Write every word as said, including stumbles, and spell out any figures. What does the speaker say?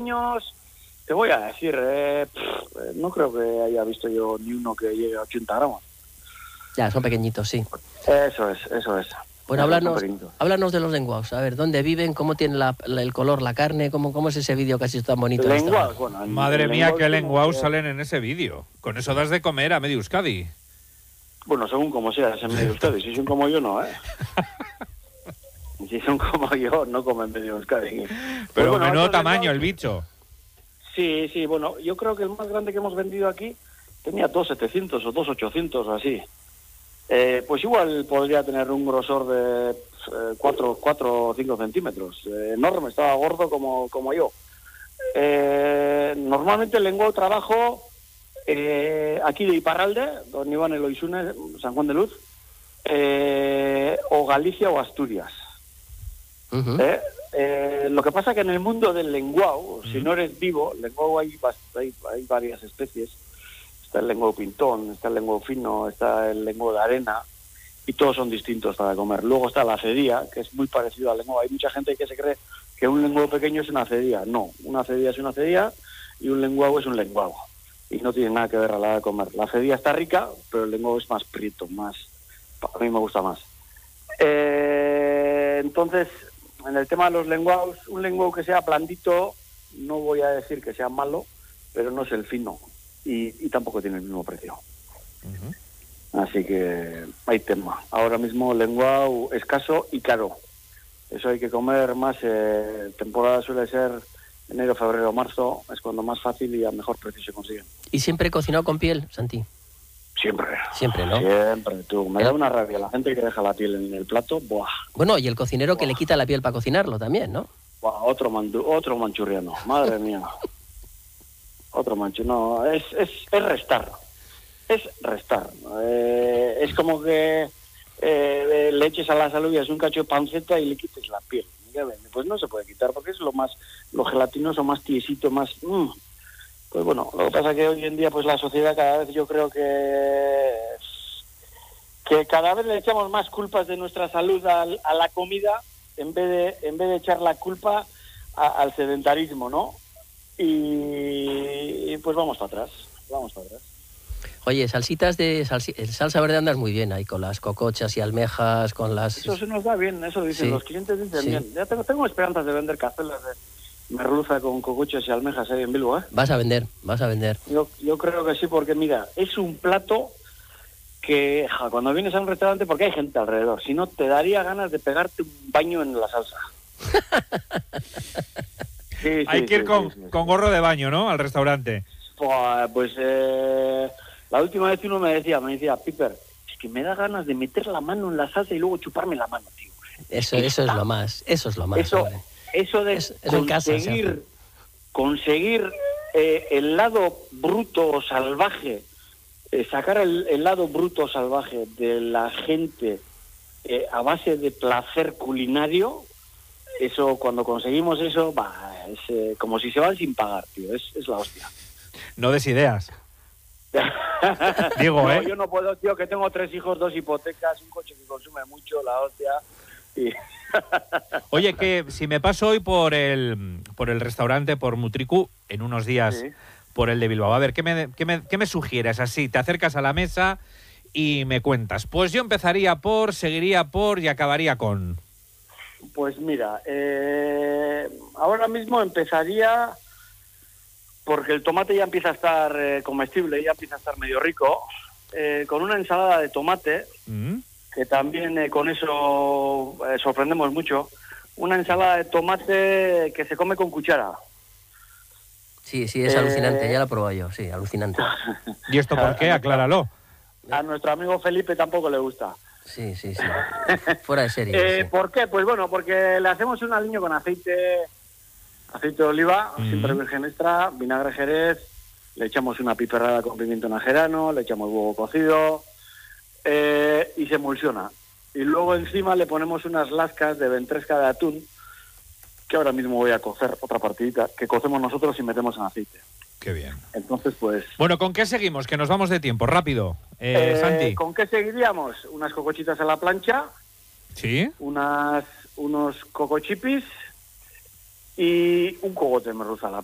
pequeños, te voy a decir, eh, pff, no creo que haya visto yo ni uno que llegue a ochenta gramos. Ya, son pequeñitos, sí. Eso es, eso es. Bueno, háblanos, háblanos de los lenguaos. A ver, ¿dónde viven? ¿Cómo tiene la, la, el color, la carne? ¿Cómo, cómo es ese vídeo casi tan bonito? Lenguaos, bueno, el, Madre el mía, qué lenguaos que... salen en ese vídeo. Con eso das de comer a medio Euskadi. Bueno, según como sea, es en medio Euskadi. Si son como yo, no, ¿eh? Si son como yo, no comen medio Euskadi. Pero pues bueno, menudo tamaño lenguaos... el bicho. Sí, sí, bueno, yo creo que el más grande que hemos vendido aquí tenía dos setecientos o dos ochocientos o así. Eh, pues igual podría tener un grosor de eh, cuatro o cinco centímetros. Eh, enorme, estaba gordo como, como yo. Eh, normalmente el lenguao trabajo eh, aquí de Iparralde, don Iván Eloisune, San Juan de Luz, eh, o Galicia o Asturias. Uh-huh. eh, eh, lo que pasa que en el mundo del lenguao, uh-huh. si no eres vivo, lenguao hay, hay, hay varias especies. Está el lenguao pintón, está el lenguao fino, está el lenguao de arena, y todos son distintos para comer. Luego está la cedía, que es muy parecido al lenguao. Hay mucha gente que se cree que un lenguao pequeño es una cedía. No, una cedía es una cedía y un lenguao es un lenguao. Y no tiene nada que ver a la hora de comer. La cedía está rica, pero el lenguao es más prieto, más... a mí me gusta más. Eh, entonces, en el tema de los lenguaos, un lenguao que sea blandito, no voy a decir que sea malo, pero no es el fino. Y, y tampoco tiene el mismo precio. Uh-huh. Así que hay tema. Ahora mismo lenguao escaso y caro. Eso hay que comer más. Eh, temporada suele ser enero, febrero, marzo. Es cuando más fácil y a mejor precio se consiguen. ¿Y siempre cocinado con piel, Santi? Siempre. Siempre, ¿no? Siempre, tú. Me da una rabia la gente que deja la piel en el plato. Buah. Bueno, y el cocinero Buah. que le quita la piel para cocinarlo también, ¿no? Buah, otro, mandu- otro manchurriano. Madre mía. Otro mancho, no, es, es, es restar, es restar. Eh, es como que eh, le eches a las alubias un cacho de panceta y le quites la piel. Pues no se puede quitar porque es lo más, lo gelatinoso, más tiesito, más... Mmm. Pues bueno, lo que pasa es que hoy en día pues la sociedad cada vez yo creo que... que cada vez le echamos más culpas de nuestra salud a, a la comida en vez de, en vez de echar la culpa a, al sedentarismo, ¿no? Y pues vamos para atrás, vamos para atrás. Oye, salsitas de salsi, salsa verde andas muy bien ahí con las cocochas y almejas, con las... Eso se nos da bien, eso dicen, sí. Los clientes dicen sí. Bien. Ya tengo, tengo esperanzas de vender cazuelas de merluza con cocochas y almejas ahí en Bilbo, ¿eh? Vas a vender, vas a vender. Yo, yo creo que sí, porque mira, es un plato que ja, cuando vienes a un restaurante, porque hay gente alrededor, si no te daría ganas de pegarte un baño en la salsa. Sí, sí, hay que ir sí, con, sí, sí, con gorro de baño, ¿no? Al restaurante. Pues, pues eh, la última vez uno me decía, me decía, Piper, es que me da ganas de meter la mano en la salsa y luego chuparme la mano, tío. Eso, eso es lo más, eso es lo más. Eso, eso de es, eso conseguir, casa, conseguir eh, el lado bruto o salvaje, eh, sacar el, el lado bruto o salvaje de la gente eh, a base de placer culinario. Eso, cuando conseguimos eso, bah, es eh, como si se van sin pagar, tío. Es, es la hostia. No des ideas. Digo, no, ¿eh? Yo no puedo, tío, que tengo tres hijos, dos hipotecas, un coche que consume mucho, la hostia. Y... Oye, que si me paso hoy por el por el restaurante, por Mutriku, en unos días sí. Por el de Bilbao, a ver, ¿qué me, qué, me, ¿qué me sugieres? Así, te acercas a la mesa y me cuentas. Pues yo empezaría por, seguiría por y acabaría con... Pues mira, eh, ahora mismo empezaría porque el tomate ya empieza a estar eh, comestible, ya empieza a estar medio rico, eh, con una ensalada de tomate, mm. que también eh, con eso eh, sorprendemos mucho, una ensalada de tomate que se come con cuchara. Sí, sí, es eh... alucinante, ya la he probado yo, sí, alucinante. ¿Y esto por qué? Acláralo. A nuestro amigo Felipe tampoco le gusta. Sí, sí, sí. Fuera de serie. eh, sí. ¿Por qué? Pues bueno, porque le hacemos un aliño con aceite, aceite de oliva, mm-hmm. siempre virgen extra, vinagre jerez, le echamos una piperrada con pimiento najerano, le echamos huevo cocido eh, y se emulsiona. Y luego encima le ponemos unas lascas de ventresca de atún, que ahora mismo voy a cocer otra partidita, que cocemos nosotros y metemos en aceite. Qué bien. Entonces, pues... Bueno, ¿con qué seguimos? Que nos vamos de tiempo, rápido. Eh, eh, Santi. ¿Con qué seguiríamos? Unas cocochitas a la plancha. Sí. Unas, unos cocochipis y un cogote de merluza a la,